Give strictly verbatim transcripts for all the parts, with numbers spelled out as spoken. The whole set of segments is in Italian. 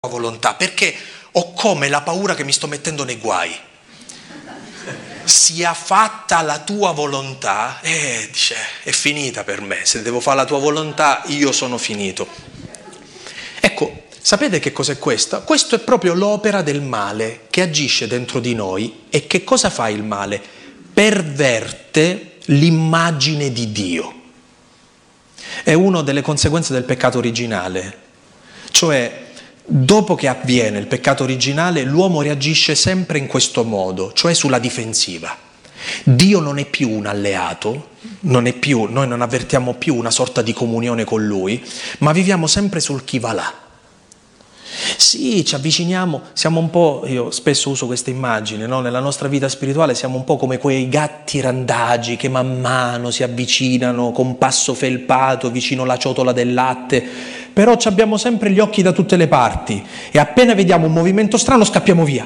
volontà, perché ho come la paura che mi sto mettendo nei guai. Sia fatta la tua volontà, e dice, è finita per me, se devo fare la tua volontà io sono finito. Ecco, sapete che cos'è questo? Questo è proprio l'opera del male che agisce dentro di noi. E che cosa fa il male? Perverte l'immagine di Dio. È una delle conseguenze del peccato originale, cioè dopo che avviene il peccato originale, l'uomo reagisce sempre in questo modo, cioè sulla difensiva. Dio non è più un alleato, non è più, noi non avvertiamo più una sorta di comunione con Lui, ma viviamo sempre sul chi va là. Sì, ci avviciniamo, siamo un po', io spesso uso questa immagine, no? Nella nostra vita spirituale siamo un po' come quei gatti randagi che man mano si avvicinano con passo felpato vicino alla ciotola del latte, però abbiamo sempre gli occhi da tutte le parti e appena vediamo un movimento strano scappiamo via.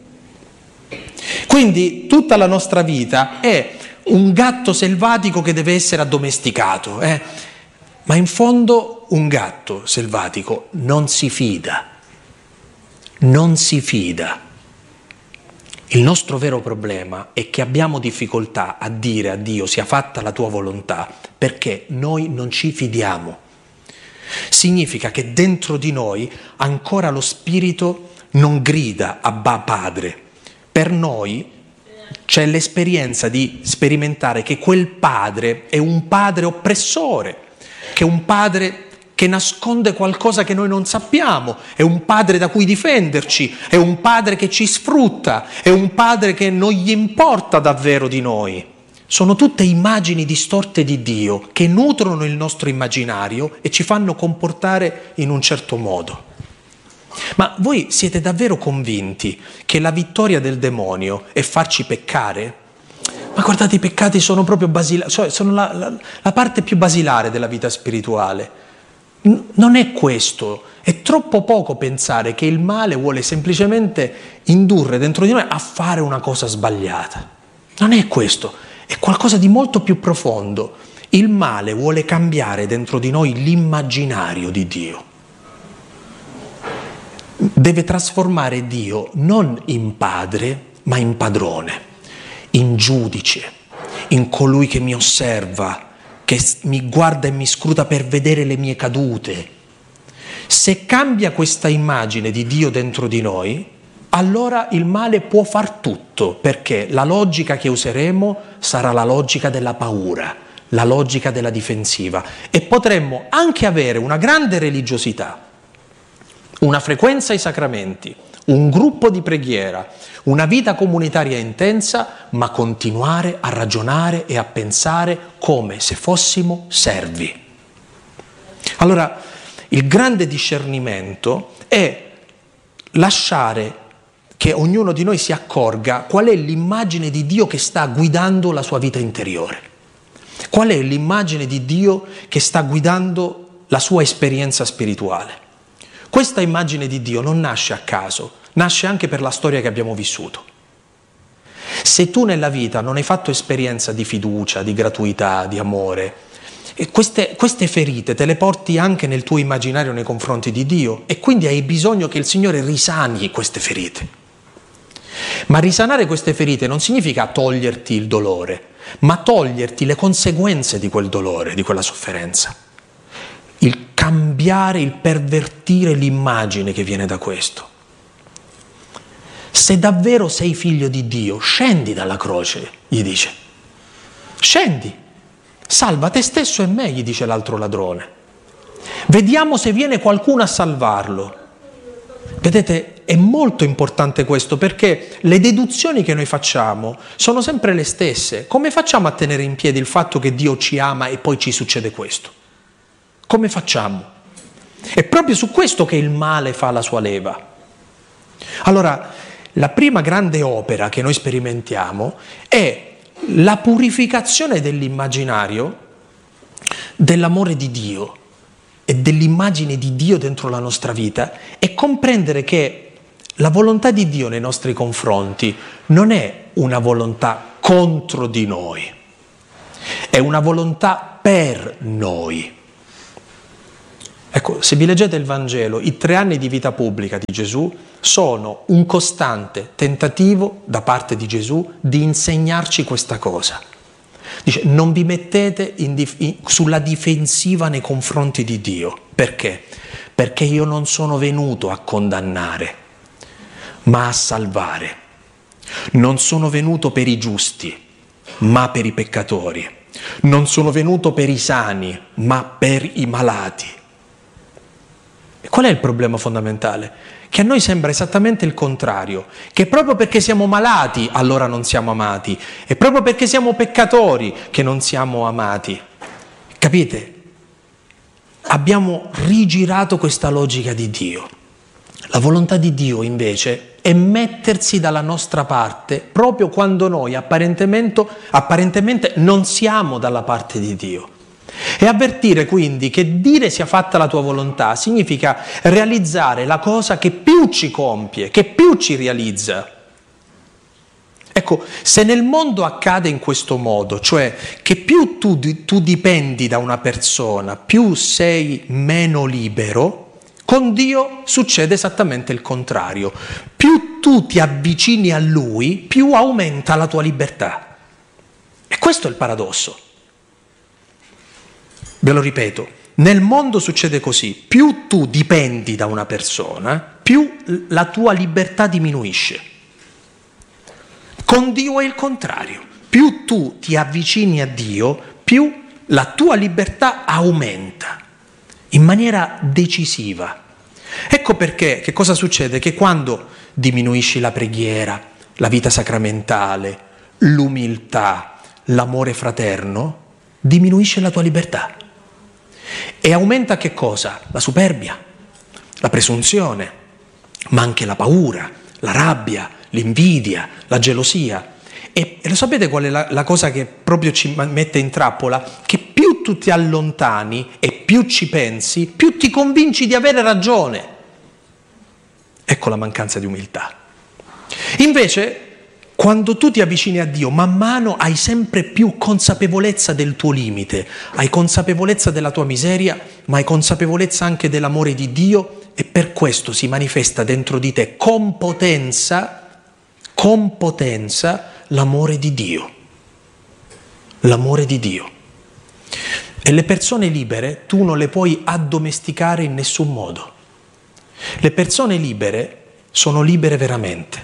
Quindi tutta la nostra vita è un gatto selvatico che deve essere addomesticato, eh? Ma in fondo un gatto selvatico non si fida, non si fida. Il nostro vero problema è che abbiamo difficoltà a dire a Dio sia fatta la tua volontà perché noi non ci fidiamo. Significa che dentro di noi ancora lo spirito non grida Abba Padre. Per noi c'è l'esperienza di sperimentare che quel padre è un padre oppressore, che è un padre che nasconde qualcosa che noi non sappiamo, è un padre da cui difenderci, è un padre che ci sfrutta, è un padre che non gli importa davvero di noi. Sono tutte immagini distorte di Dio che nutrono il nostro immaginario e ci fanno comportare in un certo modo. Ma voi siete davvero convinti che la vittoria del demonio è farci peccare? Ma guardate, i peccati sono proprio basilari, cioè sono la, la, la parte più basilare della vita spirituale. N- non è questo, è troppo poco pensare che il male vuole semplicemente indurre dentro di noi a fare una cosa sbagliata. Non è questo, è qualcosa di molto più profondo. Il male vuole cambiare dentro di noi l'immaginario di Dio. Deve trasformare Dio non in padre, ma in padrone, in giudice, in colui che mi osserva, che mi guarda e mi scruta per vedere le mie cadute. Se cambia questa immagine di Dio dentro di noi, allora il male può far tutto, perché la logica che useremo sarà la logica della paura, la logica della difensiva, e potremmo anche avere una grande religiosità, una frequenza ai sacramenti, un gruppo di preghiera, una vita comunitaria intensa, ma continuare a ragionare e a pensare come se fossimo servi. Allora, il grande discernimento è lasciare che ognuno di noi si accorga qual è l'immagine di Dio che sta guidando la sua vita interiore. Qual è l'immagine di Dio che sta guidando la sua esperienza spirituale. Questa immagine di Dio non nasce a caso, nasce anche per la storia che abbiamo vissuto. Se tu nella vita non hai fatto esperienza di fiducia, di gratuità, di amore, e queste, queste ferite te le porti anche nel tuo immaginario nei confronti di Dio e quindi hai bisogno che il Signore risani queste ferite. Ma risanare queste ferite non significa toglierti il dolore, ma toglierti le conseguenze di quel dolore, di quella sofferenza. Il cambiare, il pervertire l'immagine che viene da questo. Se davvero sei figlio di Dio, scendi dalla croce, gli dice. Scendi, salva te stesso e me, gli dice l'altro ladrone. Vediamo se viene qualcuno a salvarlo. Vedete, è molto importante questo perché le deduzioni che noi facciamo sono sempre le stesse. Come facciamo a tenere in piedi il fatto che Dio ci ama e poi ci succede questo? Come facciamo? È proprio su questo che il male fa la sua leva. Allora, la prima grande opera che noi sperimentiamo è la purificazione dell'immaginario dell'amore di Dio e dell'immagine di Dio dentro la nostra vita e comprendere che la volontà di Dio nei nostri confronti non è una volontà contro di noi, è una volontà per noi. Ecco, se vi leggete il Vangelo, i tre anni di vita pubblica di Gesù sono un costante tentativo da parte di Gesù di insegnarci questa cosa. Dice, non vi mettete in dif- in, sulla difensiva nei confronti di Dio. Perché? Perché io non sono venuto a condannare, ma a salvare. Non sono venuto per i giusti, ma per i peccatori. Non sono venuto per i sani, ma per i malati. E qual è il problema fondamentale? Che a noi sembra esattamente il contrario, che proprio perché siamo malati allora non siamo amati, e proprio perché siamo peccatori che non siamo amati. Capite? Abbiamo rigirato questa logica di Dio. La volontà di Dio invece è mettersi dalla nostra parte proprio quando noi apparentemente, apparentemente non siamo dalla parte di Dio. E avvertire quindi che dire sia fatta la tua volontà significa realizzare la cosa che più ci compie, che più ci realizza. Ecco, se nel mondo accade in questo modo, cioè che più tu, tu dipendi da una persona, più sei meno libero, con Dio succede esattamente il contrario. Più tu ti avvicini a Lui, più aumenta la tua libertà. E questo è il paradosso. Ve lo ripeto, nel mondo succede così, più tu dipendi da una persona, più la tua libertà diminuisce. Con Dio è il contrario, più tu ti avvicini a Dio, più la tua libertà aumenta in maniera decisiva. Ecco perché, che cosa succede? Che quando diminuisci la preghiera, la vita sacramentale, l'umiltà, l'amore fraterno, diminuisce la tua libertà. E aumenta che cosa? La superbia, la presunzione, ma anche la paura, la rabbia, l'invidia, la gelosia. E, e lo sapete qual è la, la cosa che proprio ci mette in trappola? Che più tu ti allontani e più ci pensi, più ti convinci di avere ragione. Ecco la mancanza di umiltà. Invece, quando tu ti avvicini a Dio, man mano hai sempre più consapevolezza del tuo limite, hai consapevolezza della tua miseria, ma hai consapevolezza anche dell'amore di Dio, e per questo si manifesta dentro di te con potenza, con potenza l'amore di Dio. L'amore di Dio. E le persone libere tu non le puoi addomesticare in nessun modo. Le persone libere sono libere veramente.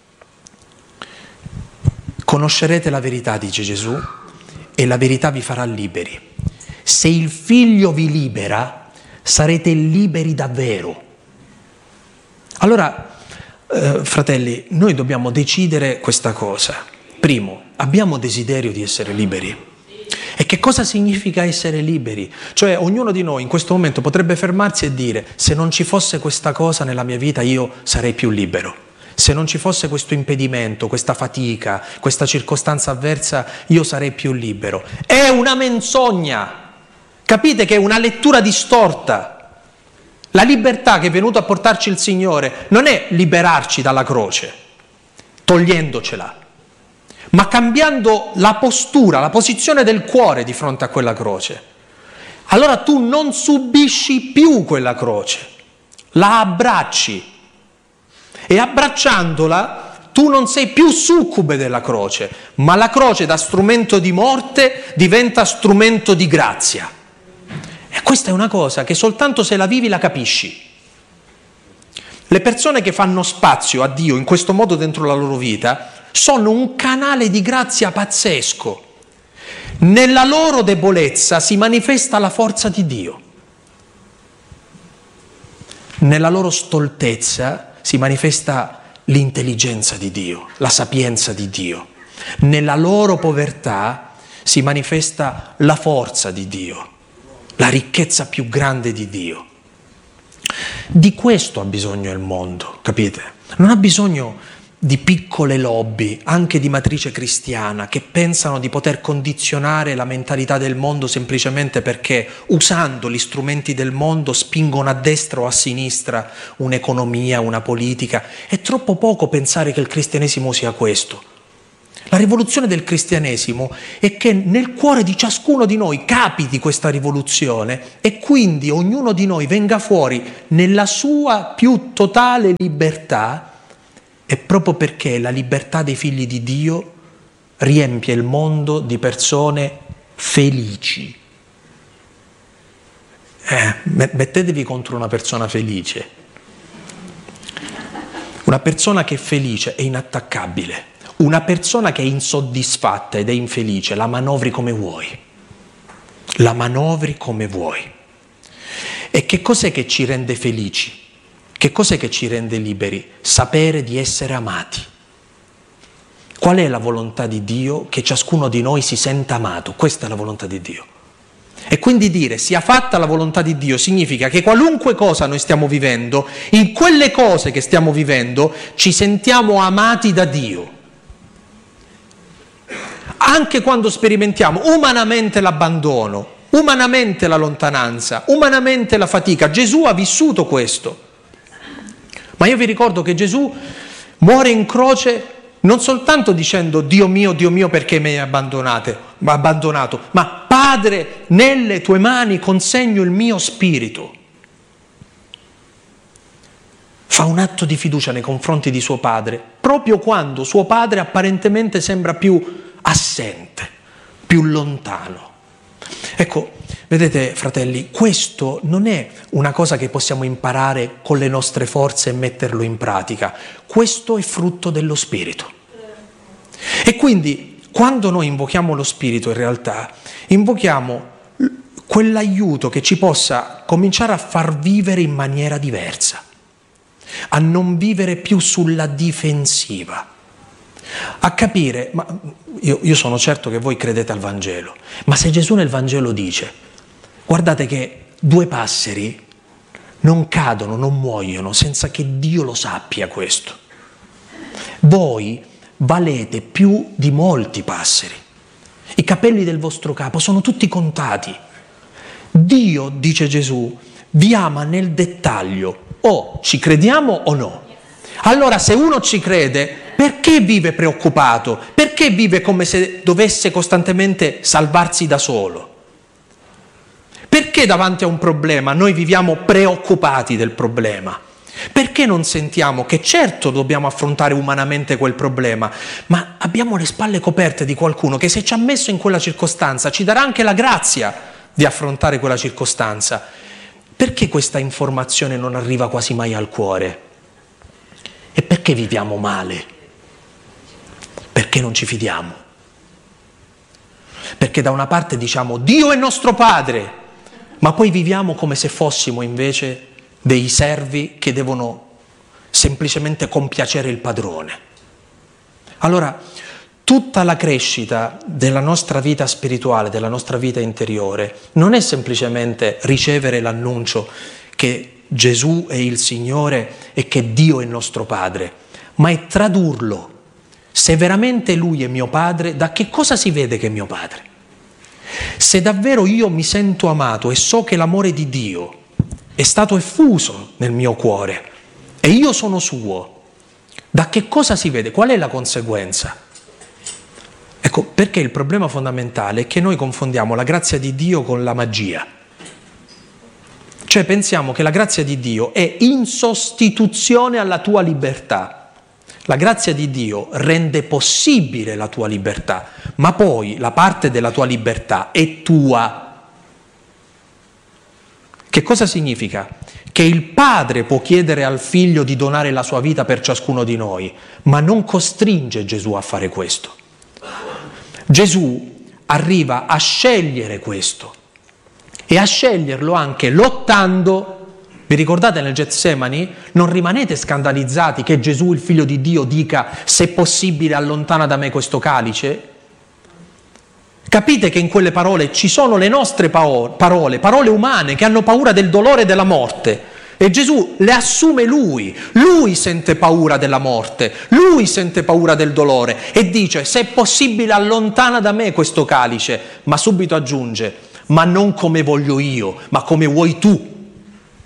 Conoscerete la verità, dice Gesù, e la verità vi farà liberi. Se il Figlio vi libera, sarete liberi davvero. Allora, eh, fratelli, noi dobbiamo decidere questa cosa. Primo, abbiamo desiderio di essere liberi. E che cosa significa essere liberi? Cioè, ognuno di noi in questo momento potrebbe fermarsi e dire: se non ci fosse questa cosa nella mia vita, io sarei più libero. Se non ci fosse questo impedimento, questa fatica, questa circostanza avversa, io sarei più libero. È una menzogna! Capite che è una lettura distorta. La libertà che è venuto a portarci il Signore non è liberarci dalla croce, togliendocela, ma cambiando la postura, la posizione del cuore di fronte a quella croce. Allora tu non subisci più quella croce, la abbracci. E abbracciandola tu non sei più succube della croce, ma la croce da strumento di morte diventa strumento di grazia. E questa è una cosa che soltanto se la vivi la capisci. Le persone che fanno spazio a Dio in questo modo dentro la loro vita sono un canale di grazia pazzesco. Nella loro debolezza si manifesta la forza di Dio. Nella loro stoltezza si manifesta l'intelligenza di Dio, la sapienza di Dio. Nella loro povertà si manifesta la forza di Dio, la ricchezza più grande di Dio. Di questo ha bisogno il mondo, capite? Non ha bisogno di piccole lobby, anche di matrice cristiana, che pensano di poter condizionare la mentalità del mondo semplicemente perché, usando gli strumenti del mondo, spingono a destra o a sinistra un'economia, una politica. È troppo poco pensare che il cristianesimo sia questo. La rivoluzione del cristianesimo è che nel cuore di ciascuno di noi capiti questa rivoluzione e quindi ognuno di noi venga fuori nella sua più totale libertà, e proprio perché la libertà dei figli di Dio riempie il mondo di persone felici. Eh, mettetevi contro una persona felice. Una persona che è felice è inattaccabile. Una persona che è insoddisfatta ed è infelice la manovri come vuoi. La manovri come vuoi. E che cos'è che ci rende felici? Che cos'è che ci rende liberi? Sapere di essere amati. Qual è la volontà di Dio? Che ciascuno di noi si senta amato. Questa è la volontà di Dio. E quindi dire sia fatta la volontà di Dio significa che qualunque cosa noi stiamo vivendo, in quelle cose che stiamo vivendo ci sentiamo amati da Dio. Anche quando sperimentiamo umanamente l'abbandono, umanamente la lontananza, umanamente la fatica. Gesù ha vissuto questo. Ma io vi ricordo che Gesù muore in croce non soltanto dicendo Dio mio, Dio mio, perché mi hai abbandonato, ma Padre, nelle tue mani consegno il mio spirito. Fa un atto di fiducia nei confronti di suo padre, proprio quando suo padre apparentemente sembra più assente, più lontano. Ecco, vedete fratelli, questo non è una cosa che possiamo imparare con le nostre forze e metterlo in pratica, questo è frutto dello Spirito. E quindi quando noi invochiamo lo Spirito in realtà invochiamo quell'aiuto che ci possa cominciare a far vivere in maniera diversa, a non vivere più sulla difensiva, a capire, ma io, io sono certo che voi credete al Vangelo, ma se Gesù nel Vangelo dice, guardate che due passeri non cadono, non muoiono senza che Dio lo sappia questo, voi valete più di molti passeri, i capelli del vostro capo sono tutti contati. Dio, dice Gesù, vi ama nel dettaglio, o ci crediamo o no. Allora se uno ci crede, perché vive preoccupato? Perché vive come se dovesse costantemente salvarsi da solo? Perché davanti a un problema noi viviamo preoccupati del problema? Perché non sentiamo che certo dobbiamo affrontare umanamente quel problema, ma abbiamo le spalle coperte di qualcuno che se ci ha messo in quella circostanza ci darà anche la grazia di affrontare quella circostanza? Perché questa informazione non arriva quasi mai al cuore? E perché viviamo male? Perché non ci fidiamo. Perché da una parte diciamo Dio è nostro Padre, ma poi viviamo come se fossimo invece dei servi che devono semplicemente compiacere il padrone. Allora, tutta la crescita della nostra vita spirituale, della nostra vita interiore, non è semplicemente ricevere l'annuncio che Gesù è il Signore e che Dio è il nostro Padre, ma è tradurlo. Se veramente Lui è mio Padre, da che cosa si vede che è mio Padre? Se davvero io mi sento amato e so che l'amore di Dio è stato effuso nel mio cuore e io sono suo, da che cosa si vede? Qual è la conseguenza? Ecco, perché il problema fondamentale è che noi confondiamo la grazia di Dio con la magia. Cioè pensiamo che la grazia di Dio è in sostituzione alla tua libertà. La grazia di Dio rende possibile la tua libertà, ma poi la parte della tua libertà è tua. Che cosa significa? Che il padre può chiedere al figlio di donare la sua vita per ciascuno di noi, ma non costringe Gesù a fare questo. Gesù arriva a scegliere questo e a sceglierlo anche lottando. Vi ricordate nel Getsemani? Non rimanete scandalizzati che Gesù, il figlio di Dio, dica se possibile allontana da me questo calice? Capite che in quelle parole ci sono le nostre parole, parole umane che hanno paura del dolore e della morte. E Gesù le assume lui, lui sente paura della morte, lui sente paura del dolore e dice se è possibile allontana da me questo calice, ma subito aggiunge ma non come voglio io, ma come vuoi tu.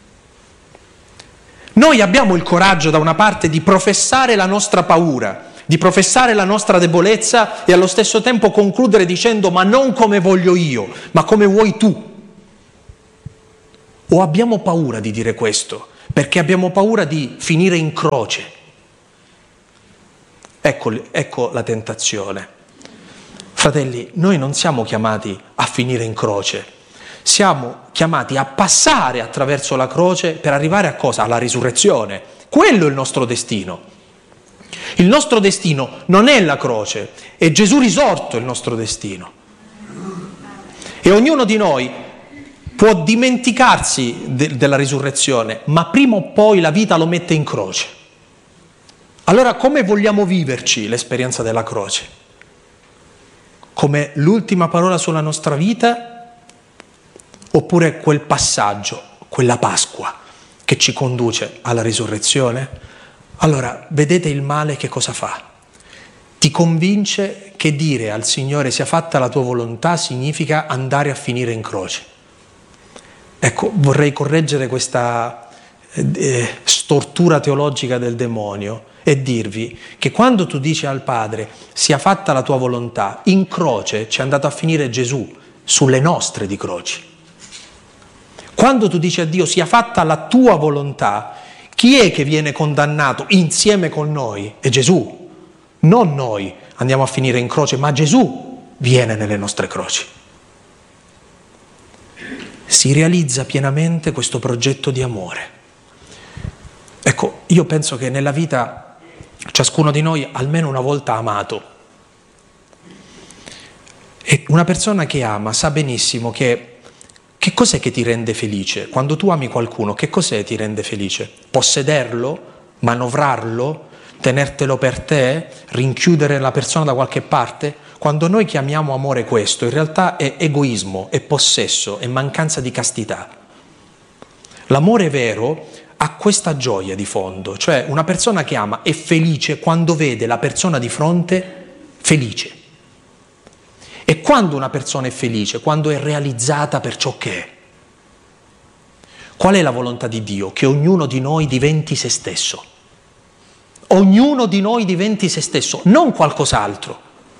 Noi abbiamo il coraggio da una parte di professare la nostra paura, di professare la nostra debolezza e allo stesso tempo concludere dicendo ma non come voglio io, ma come vuoi tu. O abbiamo paura di dire questo, perché abbiamo paura di finire in croce. Ecco, ecco la tentazione. Fratelli, noi non siamo chiamati a finire in croce, siamo chiamati a passare attraverso la croce per arrivare a cosa? Alla risurrezione. Quello è il nostro destino. Il nostro destino non è la croce, è Gesù risorto il nostro destino. E ognuno di noi può dimenticarsi de- della risurrezione, ma prima o poi la vita lo mette in croce. Allora come vogliamo viverci l'esperienza della croce? Come l'ultima parola sulla nostra vita? Oppure quel passaggio, quella Pasqua che ci conduce alla risurrezione? Allora, vedete il male che cosa fa? Ti convince che dire al Signore sia fatta la tua volontà significa andare a finire in croce. Ecco, vorrei correggere questa eh, stortura teologica del demonio e dirvi che quando tu dici al Padre sia fatta la tua volontà, in croce ci è andato a finire Gesù, sulle nostre di croci. Quando tu dici a Dio sia fatta la tua volontà, chi è che viene condannato insieme con noi? È Gesù. Non noi andiamo a finire in croce, ma Gesù viene nelle nostre croci. Si realizza pienamente questo progetto di amore. Ecco, io penso che nella vita ciascuno di noi almeno una volta ha amato. E una persona che ama sa benissimo che che cos'è che ti rende felice? Quando tu ami qualcuno, che cos'è che ti rende felice? Possederlo? Manovrarlo? Tenertelo per te? Rinchiudere la persona da qualche parte? Quando noi chiamiamo amore questo, in realtà è egoismo, è possesso, è mancanza di castità. L'amore vero ha questa gioia di fondo, cioè una persona che ama è felice quando vede la persona di fronte felice. E quando una persona è felice? Quando è realizzata per ciò che è. Qual è la volontà di Dio? Che ognuno di noi diventi se stesso. Ognuno di noi diventi se stesso, non qualcos'altro.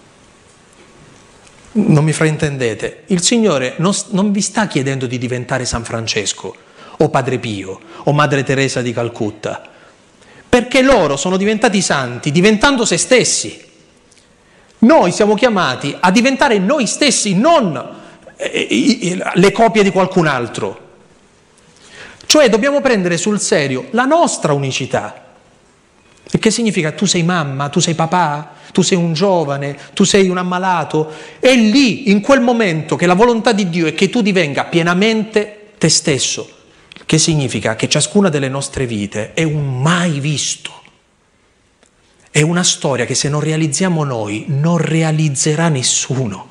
Non mi fraintendete, il Signore non, non vi sta chiedendo di diventare San Francesco, o Padre Pio, o Madre Teresa di Calcutta, perché loro sono diventati santi diventando se stessi. Noi siamo chiamati a diventare noi stessi, non le copie di qualcun altro. Cioè dobbiamo prendere sul serio la nostra unicità. Il che significa tu sei mamma, tu sei papà, tu sei un giovane, tu sei un ammalato. È lì, in quel momento, che la volontà di Dio è che tu divenga pienamente te stesso. Il che significa che ciascuna delle nostre vite è un mai visto. È una storia che se non realizziamo noi non realizzerà nessuno.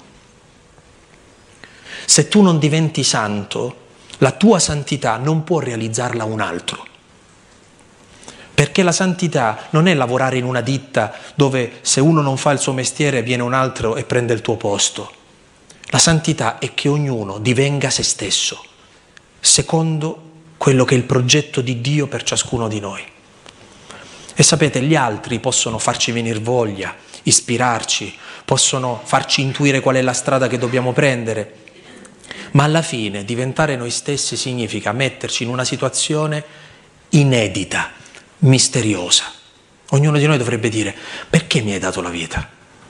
Se tu non diventi santo, la tua santità non può realizzarla un altro. Perché la santità non è lavorare in una ditta dove se uno non fa il suo mestiere viene un altro e prende il tuo posto. La santità è che ognuno divenga se stesso, secondo quello che è il progetto di Dio per ciascuno di noi. E sapete, gli altri possono farci venire voglia, ispirarci, possono farci intuire qual è la strada che dobbiamo prendere, ma alla fine diventare noi stessi significa metterci in una situazione inedita, misteriosa. Ognuno di noi dovrebbe dire: perché mi hai dato la vita?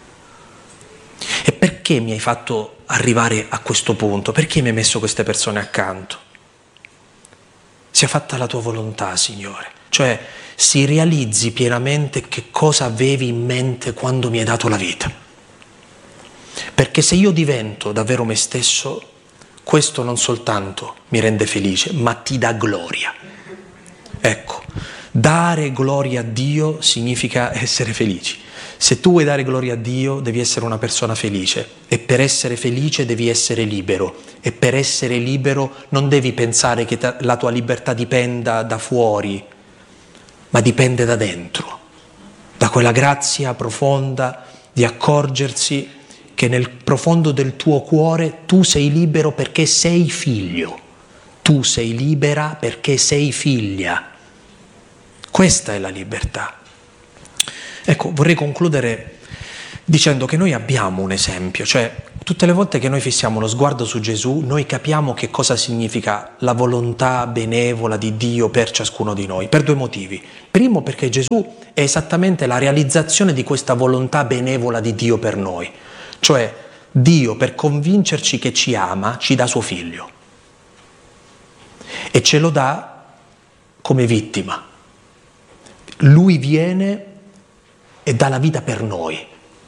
E perché mi hai fatto arrivare a questo punto? Perché mi hai messo queste persone accanto? Sia fatta la tua volontà, Signore. Cioè, si realizzi pienamente che cosa avevi in mente quando mi hai dato la vita. Perché se io divento davvero me stesso, questo non soltanto mi rende felice, ma ti dà gloria. Ecco, dare gloria a Dio significa essere felici. Se tu vuoi dare gloria a Dio, devi essere una persona felice. E per essere felice devi essere libero. E per essere libero non devi pensare che ta- la tua libertà dipenda da fuori, ma dipende da dentro, da quella grazia profonda di accorgersi che nel profondo del tuo cuore tu sei libero perché sei figlio, tu sei libera perché sei figlia. Questa è la libertà. Ecco, vorrei concludere dicendo che noi abbiamo un esempio, cioè tutte le volte che noi fissiamo lo sguardo su Gesù, noi capiamo che cosa significa la volontà benevola di Dio per ciascuno di noi, per due motivi. Primo, perché Gesù è esattamente la realizzazione di questa volontà benevola di Dio per noi, cioè Dio, per convincerci che ci ama, ci dà suo figlio e ce lo dà come vittima. Lui viene e dà la vita per noi.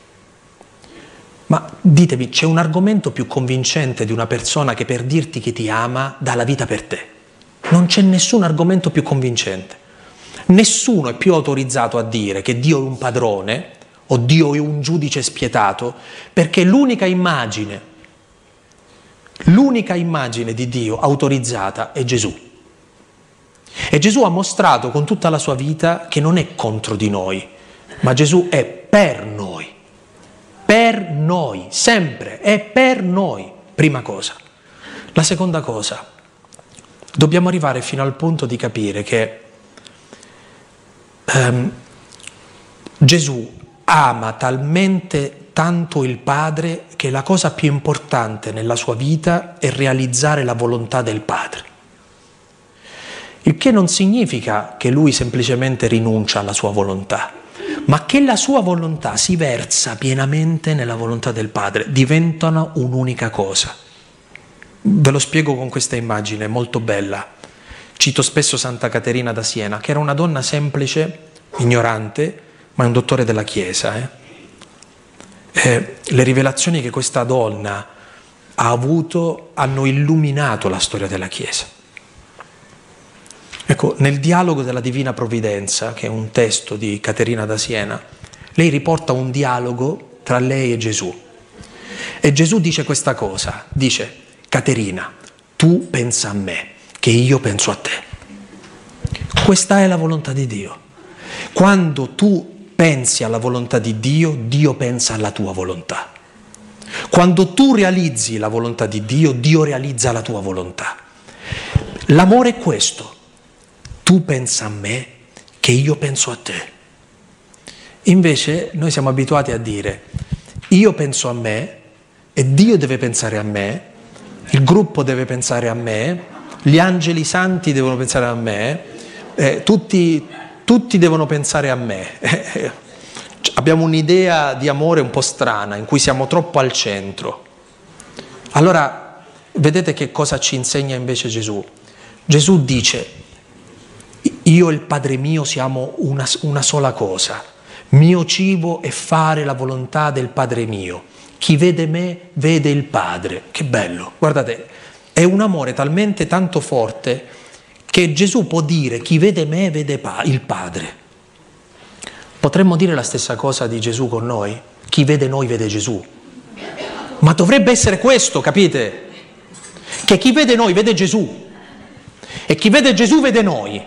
Ma ditemi, c'è un argomento più convincente di una persona che per dirti che ti ama dà la vita per te? Non c'è nessun argomento più convincente. Nessuno è più autorizzato a dire che Dio è un padrone o Dio è un giudice spietato, perché l'unica immagine, l'unica immagine di Dio autorizzata è Gesù. E Gesù ha mostrato con tutta la sua vita che non è contro di noi, ma Gesù è per noi. Per noi, sempre, è per noi, prima cosa. La seconda cosa, dobbiamo arrivare fino al punto di capire che ehm, Gesù ama talmente tanto il Padre che la cosa più importante nella sua vita è realizzare la volontà del Padre. Il che non significa che lui semplicemente rinuncia alla sua volontà, ma che la sua volontà si versa pienamente nella volontà del Padre, diventano un'unica cosa. Ve lo spiego con questa immagine molto bella. Cito spesso Santa Caterina da Siena, che era una donna semplice, ignorante, ma è un dottore della Chiesa. Eh? Eh, le rivelazioni che questa donna ha avuto hanno illuminato la storia della Chiesa. Ecco, nel dialogo della Divina Provvidenza, che è un testo di Caterina da Siena, lei riporta un dialogo tra lei e Gesù. E Gesù dice questa cosa, dice: Caterina, tu pensa a me, che io penso a te. Questa è la volontà di Dio. Quando tu pensi alla volontà di Dio, Dio pensa alla tua volontà. Quando tu realizzi la volontà di Dio, Dio realizza la tua volontà. L'amore è questo. Tu pensa a me che io penso a te. Invece noi siamo abituati a dire: io penso a me e Dio deve pensare a me, il gruppo deve pensare a me, gli angeli santi devono pensare a me, eh, tutti, tutti devono pensare a me. Abbiamo un'idea di amore un po' strana, in cui siamo troppo al centro. Allora, vedete che cosa ci insegna invece Gesù? Gesù dice: io e il Padre mio siamo una, una sola cosa. Mio cibo è fare la volontà del Padre mio. Chi vede me vede il Padre. Che bello. Guardate, è un amore talmente tanto forte che Gesù può dire: chi vede me vede pa- il Padre. Potremmo dire la stessa cosa di Gesù con noi? Chi vede noi vede Gesù. Ma dovrebbe essere questo, capite? Che chi vede noi vede Gesù. E chi vede Gesù vede noi.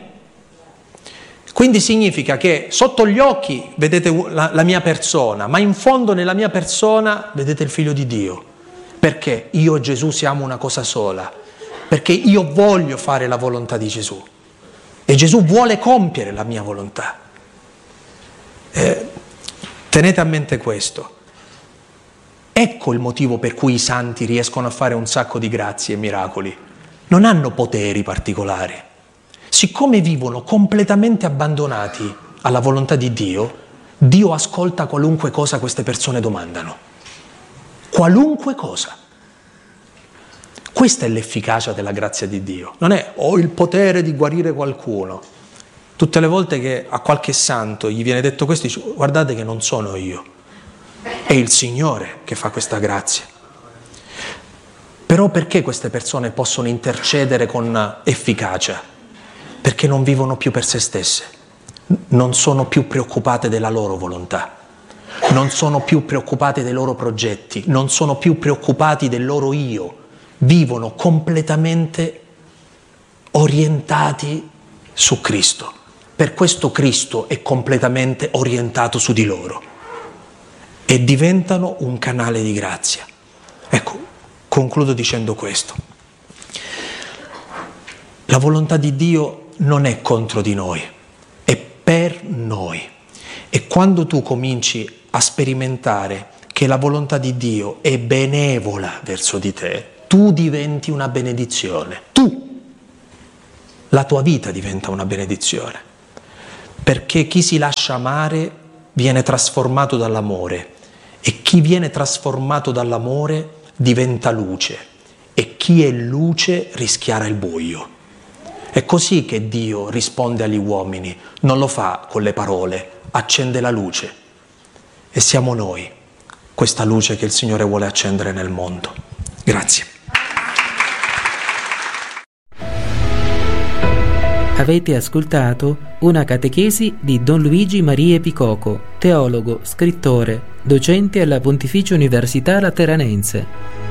Quindi significa che sotto gli occhi vedete la, la mia persona, ma in fondo nella mia persona vedete il Figlio di Dio. Perché io e Gesù siamo una cosa sola. Perché io voglio fare la volontà di Gesù. E Gesù vuole compiere la mia volontà. Eh, tenete a mente questo. Ecco il motivo per cui i santi riescono a fare un sacco di grazie e miracoli. Non hanno poteri particolari. Siccome vivono completamente abbandonati alla volontà di Dio, Dio ascolta qualunque cosa queste persone domandano. Qualunque cosa. Questa è l'efficacia della grazia di Dio. Non è ho il potere di guarire qualcuno. Tutte le volte che a qualche santo gli viene detto questo, dice: guardate che non sono io, è il Signore che fa questa grazia. Però perché queste persone possono intercedere con efficacia? Perché non vivono più per se stesse, non sono più preoccupate della loro volontà, non sono più preoccupate dei loro progetti, non sono più preoccupati del loro io, vivono completamente orientati su Cristo. Per questo Cristo è completamente orientato su di loro e diventano un canale di grazia. Ecco, concludo dicendo questo. La volontà di Dio non è contro di noi, è per noi. E quando tu cominci a sperimentare che la volontà di Dio è benevola verso di te, tu diventi una benedizione. Tu, la tua vita diventa una benedizione. Perché chi si lascia amare viene trasformato dall'amore, e chi viene trasformato dall'amore diventa luce, e chi è luce rischiara il buio. È così che Dio risponde agli uomini, non lo fa con le parole, accende la luce. E siamo noi, questa luce che il Signore vuole accendere nel mondo. Grazie. Avete ascoltato una catechesi di Don Luigi Maria Picoco, teologo, scrittore, docente alla Pontificia Università Lateranense.